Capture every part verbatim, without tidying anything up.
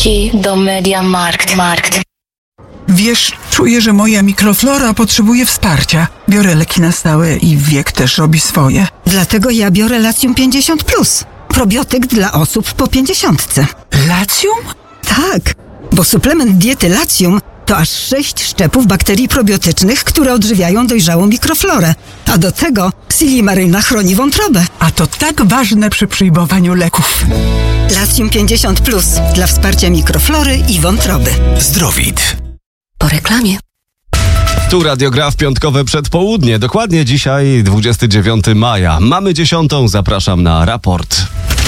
Leci do Mediamarkt. Markt. Wiesz, czuję, że moja mikroflora potrzebuje wsparcia. Biorę leki na stałe i wiek też robi swoje. Dlatego ja biorę Latium pięćdziesiąt plus. Probiotyk dla osób po pięćdziesiątce. Latium? Tak, bo suplement diety Latium to aż sześć szczepów bakterii probiotycznych, które odżywiają dojrzałą mikroflorę. A do tego Silimaryna chroni wątrobę. A to tak ważne przy przyjmowaniu leków. Latium pięćdziesiąt plus dla wsparcia mikroflory i wątroby. Zdrowit. Po reklamie. Tu Radio Gra w piątkowe przedpołudnie. Dokładnie dzisiaj, dwudziestego dziewiątego maja. Mamy dziesiątą, zapraszam na raport.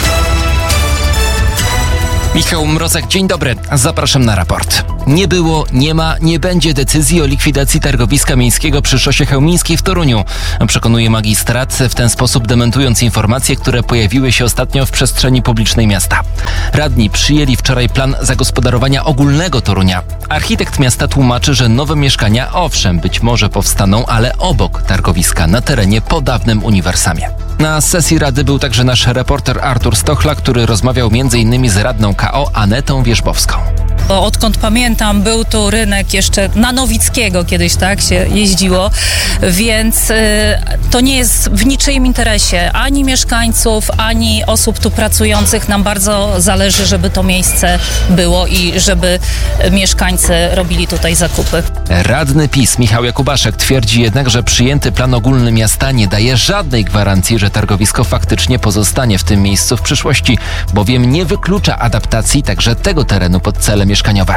Michał Mrozek, dzień dobry. Zapraszam na raport. Nie było, nie ma, nie będzie decyzji o likwidacji targowiska miejskiego przy Szosie Chełmińskiej w Toruniu. Przekonuje magistrat, w ten sposób dementując informacje, które pojawiły się ostatnio w przestrzeni publicznej miasta. Radni przyjęli wczoraj plan zagospodarowania ogólnego Torunia. Architekt miasta tłumaczy, że nowe mieszkania owszem być może powstaną, ale obok targowiska na terenie po dawnym uniwersamie. Na sesji Rady był także nasz reporter Artur Stochla, który rozmawiał między innymi z radną K O Anetą Wierzbowską. Bo odkąd pamiętam, był tu rynek jeszcze na Nowickiego kiedyś, tak, się jeździło, więc y, to nie jest w niczyim interesie ani mieszkańców, ani osób tu pracujących. Nam bardzo zależy, żeby to miejsce było i żeby mieszkańcy robili tutaj zakupy. Radny PiS Michał Jakubaszek twierdzi jednak, że przyjęty plan ogólny miasta nie daje żadnej gwarancji, że targowisko faktycznie pozostanie w tym miejscu w przyszłości, bowiem nie wyklucza adaptacji także tego terenu pod cele mieszkaniowe.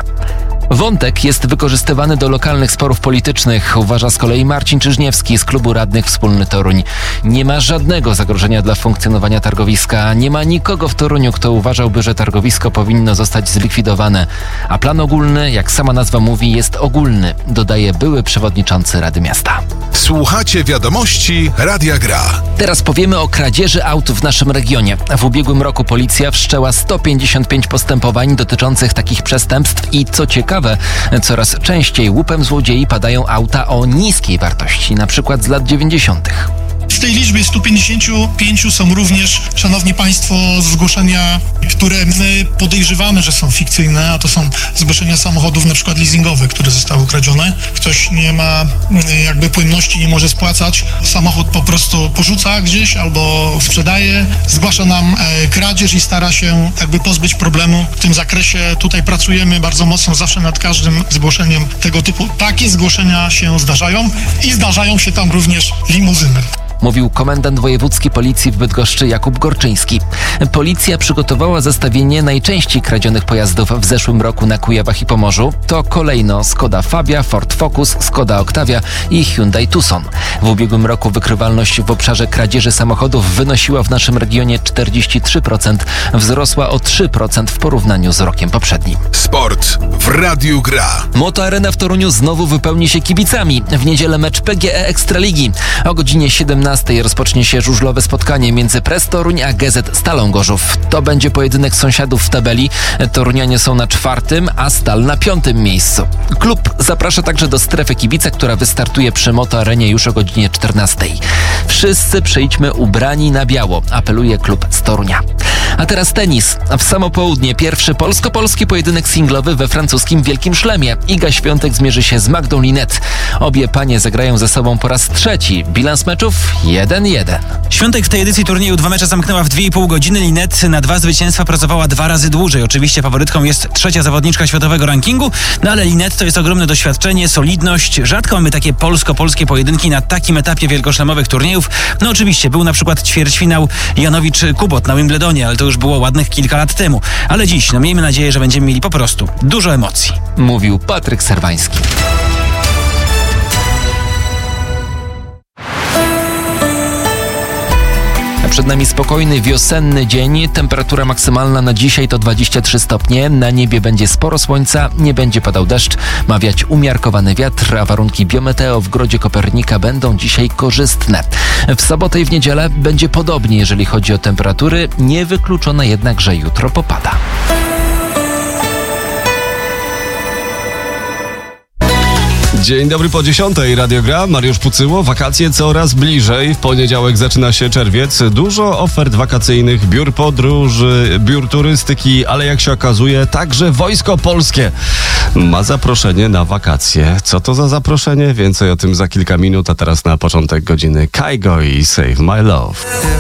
Wątek jest wykorzystywany do lokalnych sporów politycznych, uważa z kolei Marcin Czyżniewski z Klubu Radnych Wspólny Toruń. Nie ma żadnego zagrożenia dla funkcjonowania targowiska, nie ma nikogo w Toruniu, kto uważałby, że targowisko powinno zostać zlikwidowane. A plan ogólny, jak sama nazwa mówi, jest ogólny, dodaje były przewodniczący Rady Miasta. Słuchacie wiadomości Radia Gra. Teraz powiemy o kradzieży aut w naszym regionie. W ubiegłym roku policja wszczęła sto pięćdziesiąt pięć postępowań dotyczących takich przestępstw i co ciekawe, coraz częściej łupem złodziei padają auta o niskiej wartości, na przykład z lat dziewięćdziesiątych. W tej liczbie stu pięćdziesięciu pięciu są również, szanowni państwo, zgłoszenia, które my podejrzewamy, że są fikcyjne, a to są zgłoszenia samochodów na przykład leasingowych, które zostały ukradzione. Ktoś nie ma jakby płynności, nie może spłacać. Samochód po prostu porzuca gdzieś albo sprzedaje, zgłasza nam e, kradzież i stara się jakby pozbyć problemu w tym zakresie. Tutaj pracujemy bardzo mocno zawsze nad każdym zgłoszeniem tego typu. Takie zgłoszenia się zdarzają i zdarzają się tam również limuzyny. Mówił komendant wojewódzki policji w Bydgoszczy Jakub Gorczyński. Policja przygotowała zestawienie najczęściej kradzionych pojazdów w zeszłym roku na Kujawach i Pomorzu. To kolejno Skoda Fabia, Ford Focus, Skoda Octavia i Hyundai Tucson. W ubiegłym roku wykrywalność w obszarze kradzieży samochodów wynosiła w naszym regionie czterdzieści trzy procent, wzrosła o trzy procent w porównaniu z rokiem poprzednim. Sport w Radiu Gra. Motoarena w Toruniu znowu wypełni się kibicami. W niedzielę mecz P G E Ekstraligi. O godzinie siedemnastej rozpocznie się żużlowe spotkanie między Press Toruń a G Z Stalą Gorzów. To będzie pojedynek sąsiadów w tabeli. Torunianie są na czwartym, a Stal na piątym miejscu. Klub zaprasza także do strefy kibica, która wystartuje przy motoarenie już o godzinie czternastej. Wszyscy przyjdźmy ubrani na biało, apeluje klub z Torunia. A teraz tenis. W samo południe pierwszy polsko-polski pojedynek singlowy we francuskim Wielkim Szlemie. Iga Świątek zmierzy się z Magdą Linet. Obie panie zagrają ze sobą po raz trzeci. Bilans meczów jeden jeden. Świątek w tej edycji turnieju dwa mecze zamknęła w dwie i pół godziny. Linet na dwa zwycięstwa pracowała dwa razy dłużej. Oczywiście faworytką jest trzecia zawodniczka światowego rankingu, no ale Linet to jest ogromne doświadczenie, solidność. Rzadko mamy takie polsko-polskie pojedynki na takim etapie wielkoszlemowych turniejów. No oczywiście był na przykład ćwierćfinał Janowicz-Kubot na Wimbledonie, ale to już było ładnych kilka lat temu. Ale dziś, no miejmy nadzieję, że będziemy mieli po prostu dużo emocji. Mówił Patryk Serwański. Przed nami spokojny, wiosenny dzień. Temperatura maksymalna na dzisiaj to dwadzieścia trzy stopnie. Na niebie będzie sporo słońca, nie będzie padał deszcz. Ma wiać umiarkowany wiatr, a warunki biometeo w Grodzie Kopernika będą dzisiaj korzystne. W sobotę i w niedzielę będzie podobnie, jeżeli chodzi o temperatury. Niewykluczone jednak, że jutro popada. Dzień dobry po dziesiątej, Radio Gra, Mariusz Pucyło, wakacje coraz bliżej. W poniedziałek zaczyna się czerwiec. Dużo ofert wakacyjnych, biur podróży, biur turystyki, ale jak się okazuje, także Wojsko Polskie ma zaproszenie na wakacje. Co to za zaproszenie? Więcej o tym za kilka minut, a teraz na początek godziny Kaigo i Save My Love.